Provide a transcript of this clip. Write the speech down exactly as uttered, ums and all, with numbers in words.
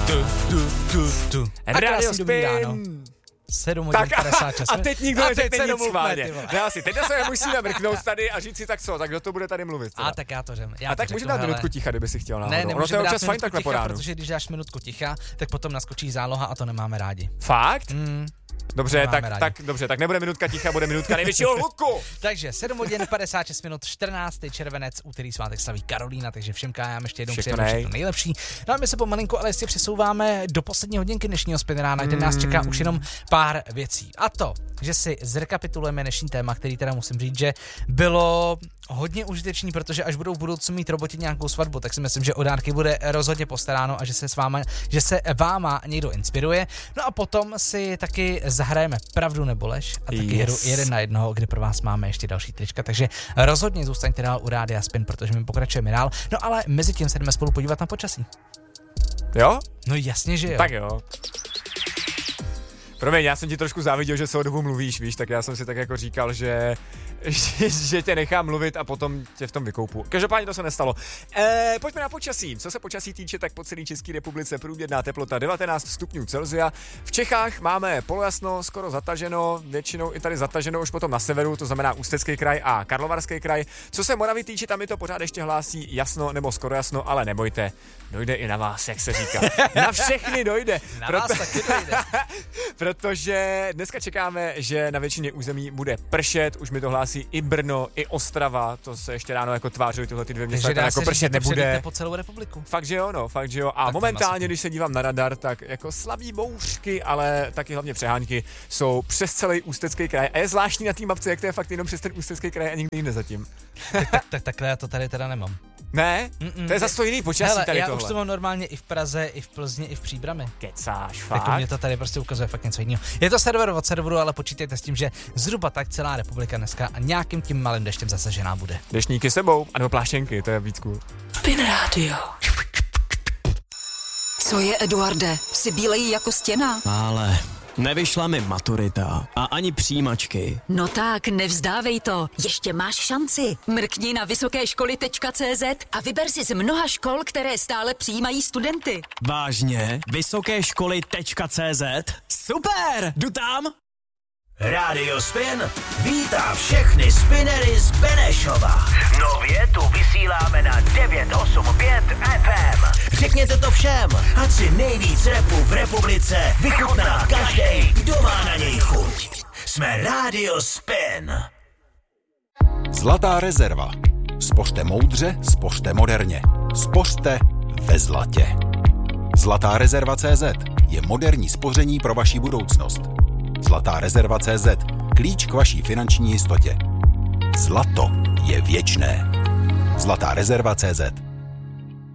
Tu, tu, tu, tu. Radio Spin. sedm hodin padesát šest. A teď nikdo neřekne nic schválně. Ne, ne, asi, teď se musíme mrknout tady a říct si tak co, tak kdo to bude tady mluvit. Teda. A tak já to řem. Já a tak můžeme dát minutku ticha, kdyby si chtěl náhodou. Ne, ono to je občas fajn takhle po ránu. Protože když dáš minutku ticha, tak potom naskočí záloha a to nemáme rádi. Fakt? Mm. Dobře, tak, tak, dobře, tak nebude minutka ticha, bude minutka největšího hluku. Takže sedm hodin padesát šest minut, čtrnáctý červenec, úterý svátek slaví Karolína, takže všem kájám ještě jednou přejeme všechno nejlepší. No a my se pomalinku ale jistě přesouváme do poslední hodinky dnešního Spin rána, kde nás čeká už jenom pár věcí. A to, že si zrekapitulujeme dnešní téma, který teda musím říct, že bylo hodně užitečný, protože až budou v budoucnu mít roboti nějakou svatbu, tak si myslím, že o dárky bude rozhodně postaráno a že se s váma, že se váma někdo inspiruje. No a potom si taky zahrajeme pravdu nebo lež a taky yes. jedu jeden na jednoho, kde pro vás máme ještě další trička, takže rozhodně zůstaňte dál u Rádia Spin, protože my pokračujeme dál. No ale mezi tím se jdeme spolu podívat na počasí. Jo? No jasně, že jo. Tak jo. Promiň, já jsem ti trošku záviděl, že celou dobu mluvíš, víš, tak já jsem si tak jako říkal, že, že, že tě nechám mluvit a potom tě v tom vykoupu. Každopádně to se nestalo. E, pojďme na počasí. Co se počasí týče, tak po celé České republice průměrná teplota devatenáct stupňů Celsia. V Čechách máme polojasno, skoro zataženo, většinou i tady zataženo už potom na severu, to znamená Ústecký kraj a Karlovarský kraj. Co se Moravy týče, tam mi to pořád ještě hlásí jasno nebo skoro jasno, ale nebojte, dojde i na vás, jak se říká. Na všechny dojde. Na Proto... vás taky dojde. Protože dneska čekáme, že na většině území bude pršet, už mi to hlásí i Brno, i Ostrava, to se ještě ráno jako tvářily tyhle ty dvě města, tam jako pršet nebude. Po celou republiku. Fakt, že jo, no, fakt, že jo. A tak momentálně, když se dívám na radar, tak jako slabý bouřky, ale taky hlavně přehánky jsou přes celý Ústecký kraj. A je zvláštní na té mapce, jak to je fakt jenom přes ten Ústecký kraj a nikdy jinde zatím. tak, tak, tak, takhle já to tady teda nemám. Ne? Mm-mm. To je zase to jiný počasí. Hele, tady já tohle. Už to mám normálně i v Praze, i v Plzni, i v Příbrami. Kecáš, fakt? Tak mě to tady prostě ukazuje fakt něco jiného. Je to server od serveru, ale počítejte s tím, že zhruba tak celá republika dneska a nějakým tím malým deštěm zasažená bude. Deštníky sebou, anebo pláštěnky, to je víc cool. Spin Radio. Co je, Eduarde? Jsi bílej jako stěna? Ale nevyšla mi maturita a ani přijímačky. No tak, nevzdávej to. Ještě máš šanci. Mrkni na vysoké školy tečka cé zet a vyber si z mnoha škol, které stále přijímají studenty. Vážně? vysoké školy tečka cé zet? Super! Jdu tam! Radio Spin vítá všechny spinery z Benešova. Nově tu vysíláme na devět osm pět ef em. Řekněte to všem, ať si nejvíc rapu v republice vychutná každej, kdo má na něj chuť. Jsme Radio Spin. Zlatá rezerva. Spořte moudře, spořte moderně. Spořte ve zlatě. Zlatá rezerva tečka cé zet je moderní spoření pro vaši budoucnost. Zlatá rezerva tečka cé zet. Klíč k vaší finanční jistotě. Zlato je věčné. Zlatá rezerva tečka cé zet.